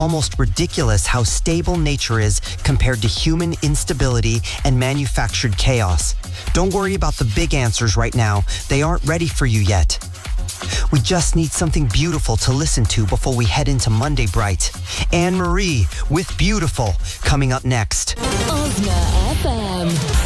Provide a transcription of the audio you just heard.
almost ridiculous how stable nature is compared to human instability and manufactured chaos. Don't worry about the big answers right now. They aren't ready for you yet. We just need something beautiful to listen to before we head into Monday Bright. Anne Marie with Beautiful coming up next. Ozna FM.